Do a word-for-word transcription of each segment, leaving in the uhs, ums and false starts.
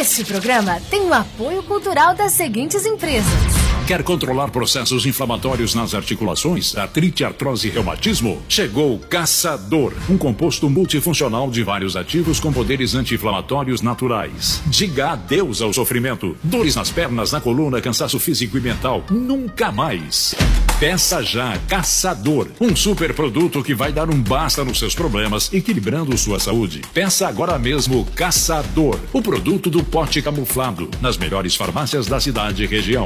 Este programa tem o apoio cultural das seguintes empresas. Quer controlar processos inflamatórios nas articulações, artrite, artrose e reumatismo? Chegou o Caçador, um composto multifuncional de vários ativos com poderes anti-inflamatórios naturais. Diga adeus ao sofrimento. Dores nas pernas, na coluna, cansaço físico e mental. Nunca mais. Peça já Caçador, um super produto que vai dar um basta nos seus problemas, equilibrando sua saúde. Peça agora mesmo Caçador, o produto do pote camuflado, nas melhores farmácias da cidade e região.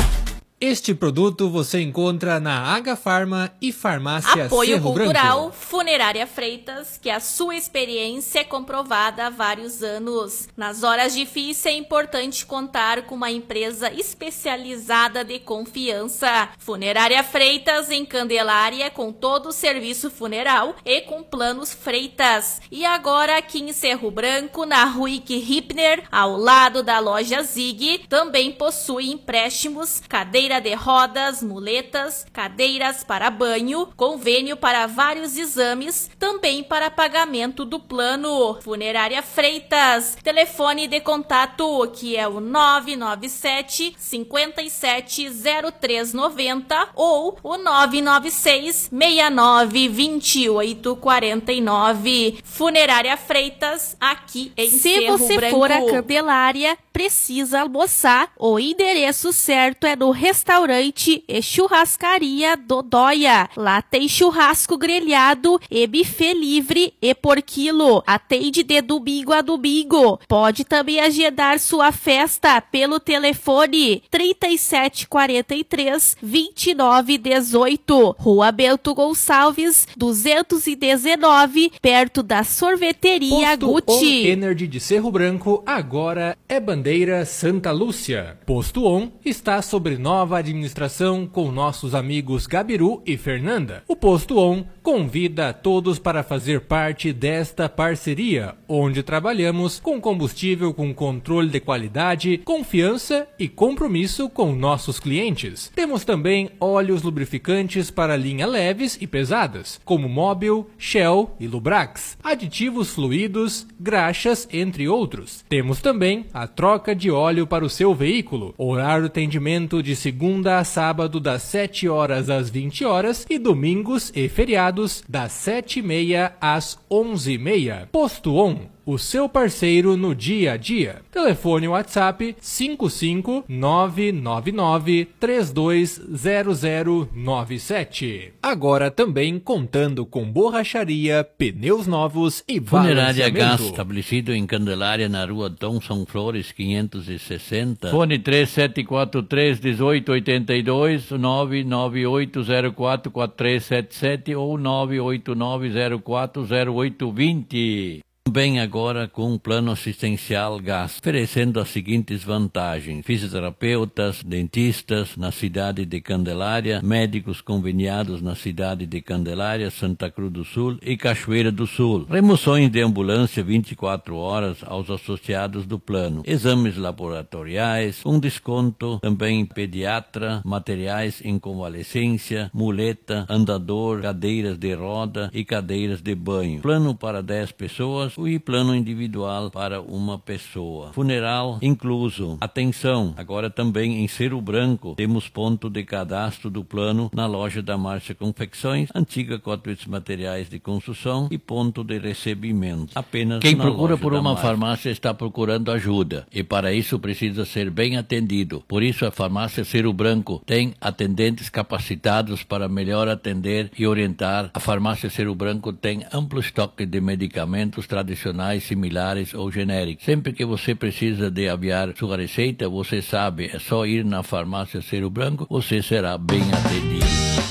Este produto você encontra na Agafarma e Farmácia Apoio Cerro Cultural Branco. Funerária Freitas, que a sua experiência é comprovada há vários anos. Nas horas difíceis é importante contar com uma empresa especializada de confiança. Funerária Freitas em Candelária, com todo o serviço funeral e com planos Freitas. E agora aqui em Cerro Branco, na Ruick Hipner, ao lado da loja Zig, também possui empréstimos, cadeira de rodas, muletas, cadeiras para banho, convênio para vários exames, também para pagamento do plano. Funerária Freitas, telefone de contato que é o nove nove sete, cinco sete zero três nove zero ou o nove nove seis, seis nove, dois oito quatro nove. Funerária Freitas, aqui em Se Cerro você Branco. for a Candelária, precisa almoçar, o endereço certo é no Restaurante e Churrascaria Dodóia. Lá tem churrasco grelhado e buffet livre e por quilo. Atende de domingo a domingo. Pode também agendar sua festa pelo telefone trinta e sete quarenta e três, vinte e nove dezoito. Rua Bento Gonçalves, duzentos e dezenove, perto da sorveteria Posto On Gucci. Energy de Cerro Branco agora é bandeira Santa Lúcia. Posto On está sobre nova administração com nossos amigos Gabiru e Fernanda. O Posto On convida a todos para fazer parte desta parceria, onde trabalhamos com combustível com controle de qualidade, confiança e compromisso com nossos clientes. Temos também óleos lubrificantes para linha leves e pesadas, como Mobil, Shell e Lubrax, aditivos fluidos, graxas, entre outros. Temos também a troca de óleo para o seu veículo, horário de atendimento de segunda a sábado das sete horas às vinte horas e domingos e feriados das sete e meia às onze e meia. Posto On, o seu parceiro no dia a dia. Telefone WhatsApp cinco cinco nove nove nove três dois zero zero nove sete. Agora também contando com borracharia, pneus novos e Funerária Gás, balanceamento. estabelecido em Candelária, na rua Thomson Flores, quinhentos e sessenta. Fone três sete quatro três, um oito oito dois, nove nove oito zero quatro quatro três sete sete ou nove oito nove zero quatro zero oito dois zero. Também agora com um plano assistencial Gás, oferecendo as seguintes vantagens: fisioterapeutas, dentistas na cidade de Candelária, médicos conveniados na cidade de Candelária, Santa Cruz do Sul e Cachoeira do Sul, remoções de ambulância vinte e quatro horas aos associados do plano, exames laboratoriais, um desconto também em pediatra, materiais em convalescência, muleta, andador, cadeiras de roda e cadeiras de banho, plano para dez pessoas e plano individual para uma pessoa. Funeral incluso. Atenção, agora também em Cerro Branco temos ponto de cadastro do plano na loja da Márcia Confecções, antiga Cotwitz Materiais de Construção e ponto de recebimento. Apenas Quem na procura loja por da uma Márcia. farmácia está procurando ajuda e para isso precisa ser bem atendido. Por isso a farmácia Cerro Branco tem atendentes capacitados para melhor atender e orientar. A farmácia Cerro Branco tem amplo estoque de medicamentos tradicionais, similares ou genéricos. Sempre que você precisa de aviar sua receita, você sabe, é só ir na farmácia Cerro Branco, você será bem atendido.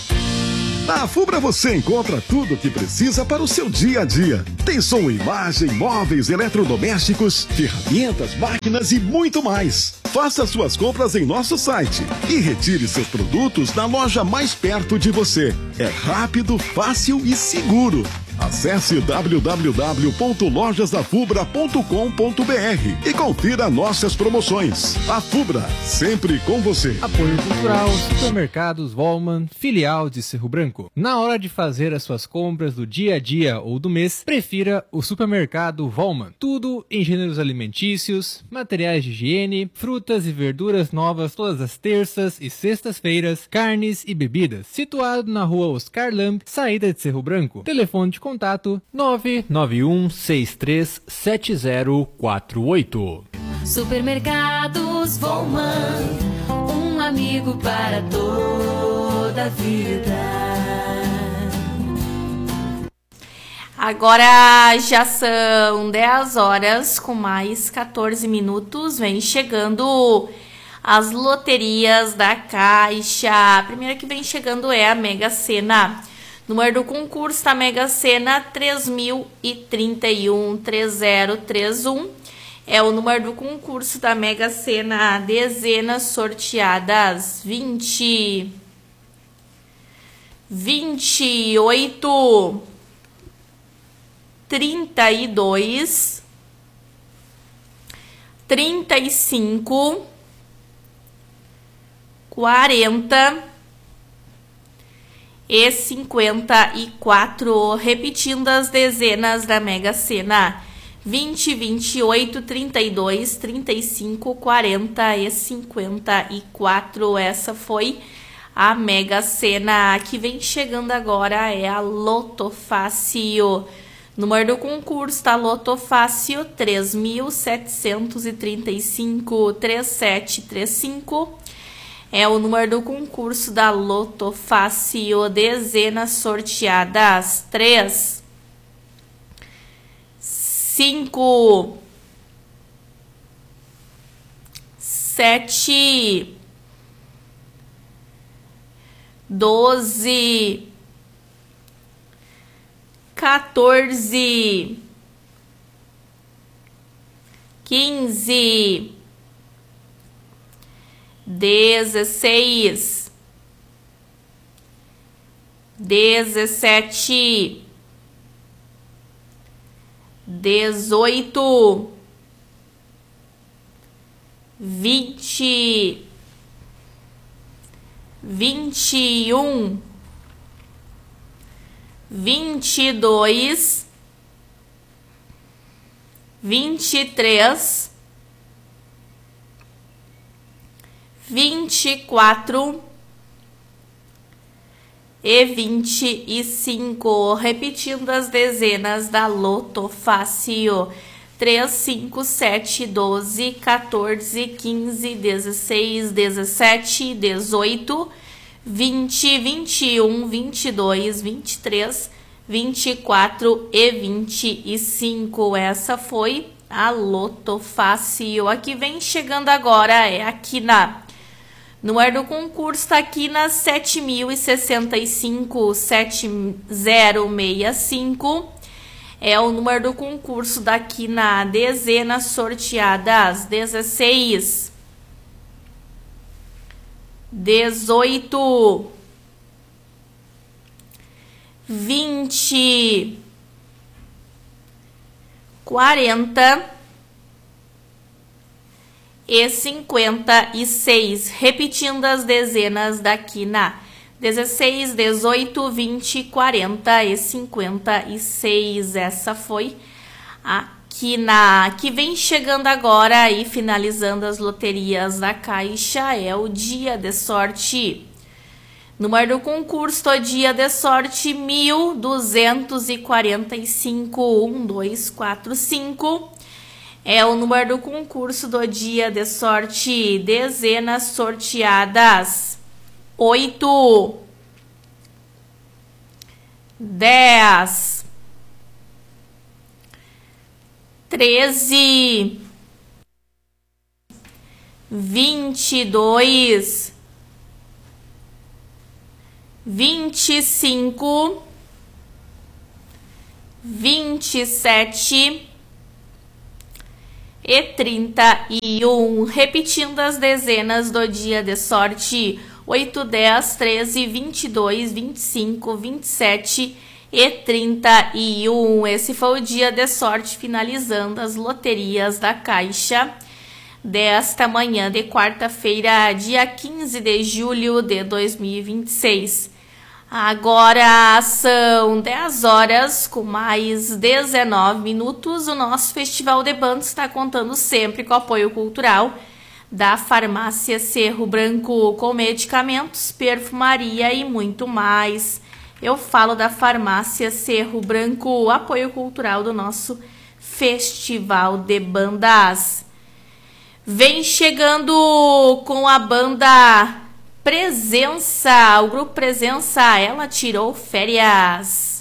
Na Fubra você encontra tudo o que precisa para o seu dia a dia. Tem som e imagem, móveis, eletrodomésticos, ferramentas, máquinas e muito mais. Faça suas compras em nosso site e retire seus produtos na loja mais perto de você. É rápido, fácil e seguro. Acesse w w w ponto lojas da fubra ponto com ponto b r e confira nossas promoções. A Fubra, sempre com você. Apoio Cultural, Supermercados Volman, filial de Cerro Branco. Na hora de fazer as suas compras do dia a dia ou do mês, prefira o Supermercado Volman. Tudo em gêneros alimentícios, materiais de higiene, frutas e verduras novas todas as terças e sextas-feiras, carnes e bebidas. Situado na rua Oscar Lamb, saída de Cerro Branco. Telefone de contato nove nove um seis três sete zero quatro oito. Supermercados Volman, um amigo para toda a vida. Agora já são dez horas com mais quatorze minutos. Vem chegando as loterias da Caixa. A primeira que vem chegando é a Mega Sena. Número do concurso da Mega Sena três mil e trinta e um, três zero três um. É o número do concurso da Mega Sena. Dezenas sorteadas vinte, vinte e oito, trinta e dois, trinta e cinco, quarenta e cinquenta e quatro. Repetindo as dezenas da Mega Sena: vinte, vinte e oito, trinta e dois, trinta e cinco, quarenta e cinquenta e quatro. Essa foi a Mega Sena. Que vem chegando agora é a Loto Fácil. Número do concurso da Loto Fácil três mil setecentos e trinta e cinco, trinta e sete trinta e cinco. É o número do concurso da Loto Fácil. Dezenas sorteadas três, cinco, sete, doze, quatorze, quinze, dezesseis, dezessete, dezoito, vinte, vinte e um, vinte e dois, vinte e três, vinte e quatro e vinte e cinco. Repetindo as dezenas da Loto Fácil: três, cinco, sete, doze, quatorze, quinze, dezesseis, dezessete, dezoito, vinte, vinte e um, vinte e dois, vinte e três, vinte e quatro e vinte e cinco. Essa foi a Loto Fácil. A que vem chegando agora é aqui na número do concurso, está aqui na sete mil e sessenta e cinco, sete zero seis cinco. É o número do concurso daqui na dezenas sorteadas dezesseis, dezoito, vinte, quarenta e cinquenta e seis. Repetindo as dezenas daqui na dezesseis, dezoito, vinte, quarenta e cinquenta e seis. Essa foi aqui na que vem chegando agora e finalizando as loterias da Caixa é o dia de sorte. Número do concurso do dia de sorte mil duzentos e quarenta e cinco, um, dois, quatro, cinco. É o número do concurso do dia de sorte. Dezenas sorteadas oito, dez, treze, vinte e dois, vinte e cinco, vinte e sete e trinta e um. Repetindo as dezenas do dia de sorte: oito, dez, treze, vinte e dois, vinte e cinco, vinte e sete e trinta e um. Esse foi o dia de sorte, finalizando as loterias da Caixa desta manhã de quarta-feira, dia quinze de julho de dois mil e vinte e seis. Agora são dez horas com mais dezenove minutos. O nosso Festival de Bandas está contando sempre com o apoio cultural da Farmácia Cerro Branco, com medicamentos, perfumaria e muito mais. Eu falo da Farmácia Cerro Branco, apoio cultural do nosso Festival de Bandas. Vem chegando com a banda Presença, o grupo Presença, Ela Tirou Férias.